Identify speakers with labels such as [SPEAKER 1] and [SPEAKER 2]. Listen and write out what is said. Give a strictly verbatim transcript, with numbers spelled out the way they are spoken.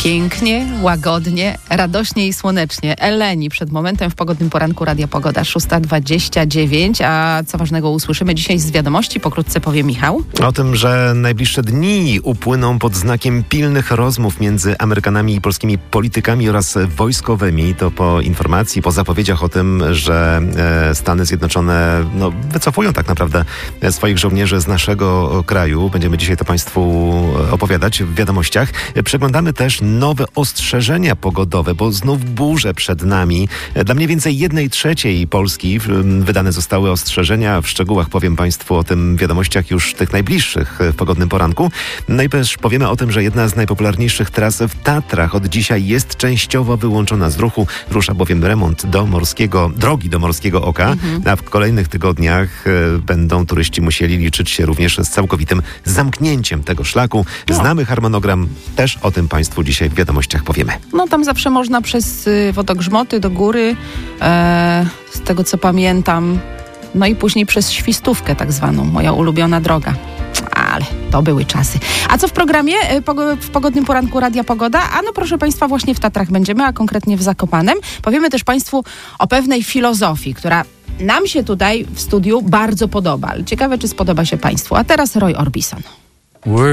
[SPEAKER 1] Pięknie, łagodnie, radośnie i słonecznie. Eleni przed momentem w pogodnym poranku Radia Pogoda, szósta dwadzieścia dziewięć. A co ważnego usłyszymy dzisiaj z wiadomości? Pokrótce powie Michał.
[SPEAKER 2] O tym, że najbliższe dni upłyną pod znakiem pilnych rozmów między Amerykanami i polskimi politykami oraz wojskowymi. To po informacji, po zapowiedziach o tym, że e, Stany Zjednoczone no, wycofują tak naprawdę swoich żołnierzy z naszego kraju. Będziemy dzisiaj to Państwu opowiadać w wiadomościach. Przeglądamy też nowe ostrzeżenia pogodowe, bo znów burze przed nami. Dla mniej więcej jednej trzeciej Polski wydane zostały ostrzeżenia. W szczegółach powiem Państwu o tym w wiadomościach już tych najbliższych w pogodnym poranku. No i też powiemy o tym, że jedna z najpopularniejszych tras w Tatrach od dzisiaj jest częściowo wyłączona z ruchu. Rusza bowiem remont do morskiego, drogi do Morskiego Oka. Mhm. A w kolejnych tygodniach e, będą turyści musieli liczyć się również z całkowitym zamknięciem tego szlaku. No. Znamy harmonogram, też o tym Państwu dzisiaj w wiadomościach powiemy.
[SPEAKER 1] No tam zawsze można przez y, wodogrzmoty do góry, e, z tego co pamiętam, no i później przez Świstówkę tak zwaną, moja ulubiona droga. Ale to były czasy. A co w programie w pogodnym poranku Radia Pogoda? A no proszę Państwa, właśnie w Tatrach będziemy, a konkretnie w Zakopanem. Powiemy też Państwu o pewnej filozofii, która nam się tutaj w studiu bardzo podoba. Ale ciekawe, czy spodoba się Państwu. A teraz Roy Orbison.